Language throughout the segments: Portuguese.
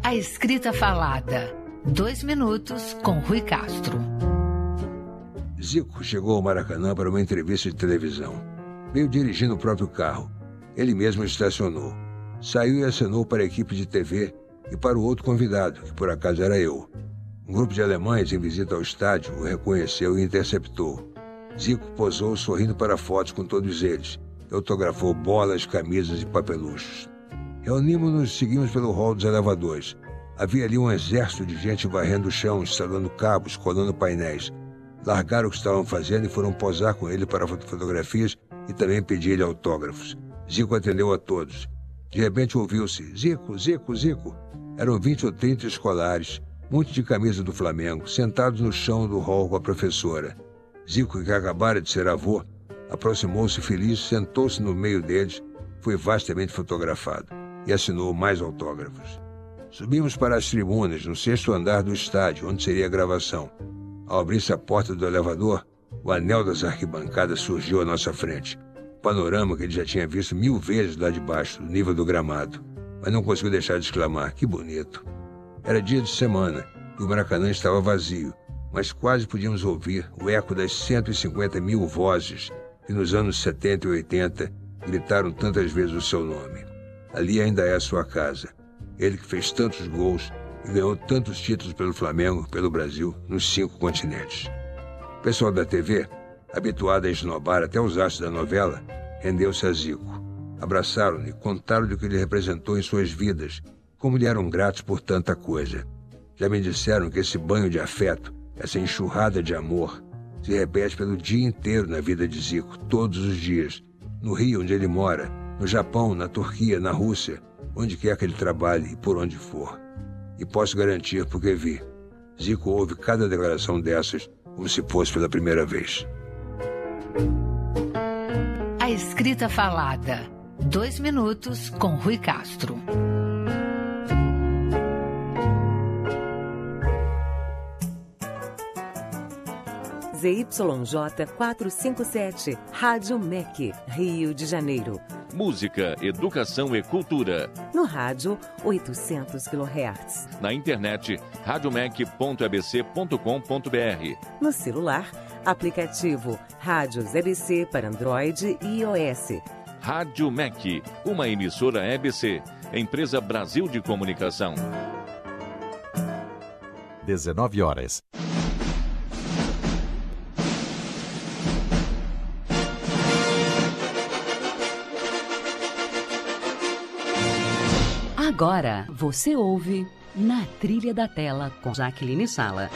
A Escrita Falada. 2 minutos com Rui Castro. Zico chegou ao Maracanã para uma entrevista de televisão. Veio dirigindo o próprio carro. Ele mesmo estacionou. Saiu e acenou para a equipe de TV e para o outro convidado, que por acaso era eu. Um grupo de alemães em visita ao estádio o reconheceu e interceptou. Zico posou sorrindo para fotos com todos eles. Autografou bolas, camisas e papeluchos. Reunimos-nos e seguimos pelo hall dos elevadores. Havia ali um exército de gente varrendo o chão, instalando cabos, colando painéis. Largaram o que estavam fazendo e foram posar com ele para fotografias e também pedir-lhe autógrafos. Zico atendeu a todos. De repente ouviu-se: Zico, Zico, Zico. Eram 20 ou 30 escolares, muitos de camisa do Flamengo, sentados no chão do hall com a professora. Zico, que acabara de ser avô, aproximou-se feliz, sentou-se no meio deles, foi vastamente fotografado e assinou mais autógrafos. Subimos para as tribunas, no 6º andar do estádio, onde seria a gravação. Ao abrir-se a porta do elevador, o anel das arquibancadas surgiu à nossa frente. Panorama que ele já tinha visto 1000 vezes lá de baixo, no nível do gramado. Mas não conseguiu deixar de exclamar: que bonito. Era dia de semana e o Maracanã estava vazio, mas quase podíamos ouvir o eco das 150.000 vozes que nos anos 70 e 80 gritaram tantas vezes o seu nome. Ali ainda é a sua casa. Ele que fez tantos gols e ganhou tantos títulos pelo Flamengo, pelo Brasil, nos 5 continentes. O pessoal da TV, habituado a esnobar até os astros da novela, rendeu-se a Zico. Abraçaram-no e contaram-lhe o que ele representou em suas vidas, como lhe eram gratos por tanta coisa. Já me disseram que esse banho de afeto, essa enxurrada de amor, se repete pelo dia inteiro na vida de Zico, todos os dias, no Rio, onde ele mora, no Japão, na Turquia, na Rússia, onde quer que ele trabalhe e por onde for. E posso garantir porque vi. Zico ouve cada declaração dessas como se fosse pela primeira vez. A Escrita Falada. 2 minutos com Rui Castro. ZYJ 457, Rádio MEC, Rio de Janeiro. Música, educação e cultura. No rádio, 800 kHz. Na internet, radiomec.abc.com.br. No celular, aplicativo Rádios EBC para Android e iOS. Rádio MEC, uma emissora EBC, Empresa Brasil de Comunicação. 19 horas. Agora você ouve Na Trilha da Tela com Jaqueline Sala.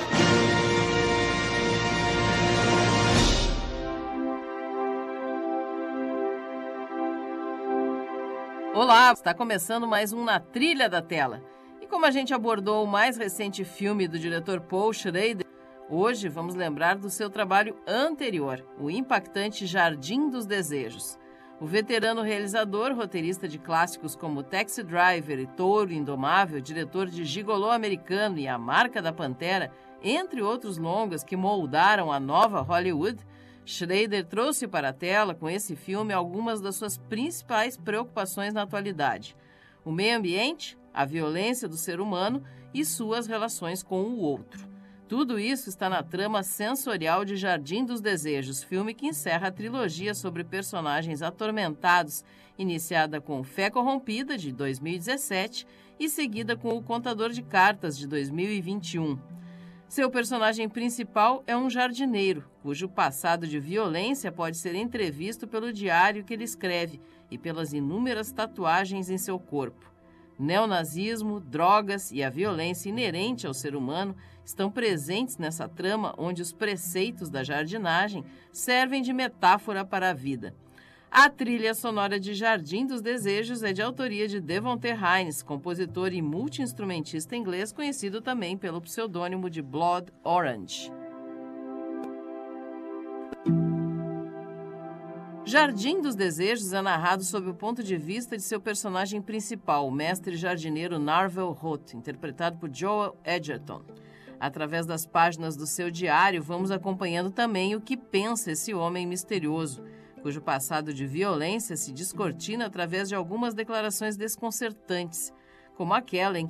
Olá, está começando mais um Na Trilha da Tela. E como a gente abordou o mais recente filme do diretor Paul Schrader, hoje vamos lembrar do seu trabalho anterior, o impactante Jardim dos Desejos. O veterano realizador, roteirista de clássicos como Taxi Driver e Touro Indomável, diretor de Gigolô Americano e A Marca da Pantera, entre outros longas que moldaram a nova Hollywood, Schrader trouxe para a tela, com esse filme, algumas das suas principais preocupações na atualidade: o meio ambiente, a violência do ser humano e suas relações com o outro. Tudo isso está na trama sensorial de Jardim dos Desejos, filme que encerra a trilogia sobre personagens atormentados, iniciada com Fé Corrompida, de 2017, e seguida com O Contador de Cartas, de 2021. Seu personagem principal é um jardineiro, cujo passado de violência pode ser entrevisto pelo diário que ele escreve e pelas inúmeras tatuagens em seu corpo. Neonazismo, drogas e a violência inerente ao ser humano estão presentes nessa trama onde os preceitos da jardinagem servem de metáfora para a vida. A trilha sonora de Jardim dos Desejos é de autoria de Devon Terhines, compositor e multi-instrumentista inglês conhecido também pelo pseudônimo de Blood Orange. Jardim dos Desejos é narrado sob o ponto de vista de seu personagem principal, o mestre jardineiro Narvel Roth, interpretado por Joel Edgerton. Através das páginas do seu diário, vamos acompanhando também o que pensa esse homem misterioso, cujo passado de violência se descortina através de algumas declarações desconcertantes, como aquela em